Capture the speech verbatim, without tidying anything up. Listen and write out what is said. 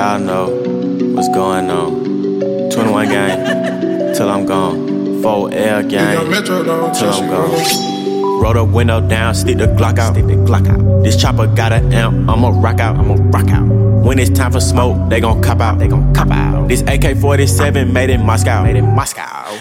y'all know what's going on. twenty-one gang, till I'm gone. four L gang, till I'm gone. Roll the window down, stick the Glock out, stick the Glock out. This chopper got an amp, I'ma rock out, I'ma rock out. When it's time for smoke, they gon' cop out, they gon' cop out. This A K forty-seven made in Moscow, made in Moscow.